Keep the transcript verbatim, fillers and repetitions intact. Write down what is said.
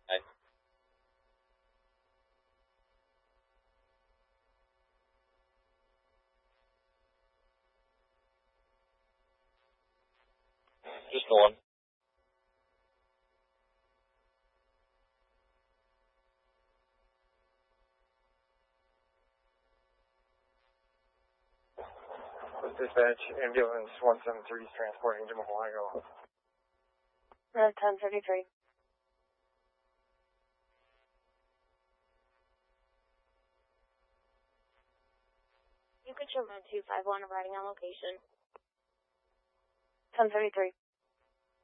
I, just the one. Dispatch, ambulance one seven three is transporting to Mahalago. Road ten thirty-three. You could show road two five one arriving on location. ten thirty-three.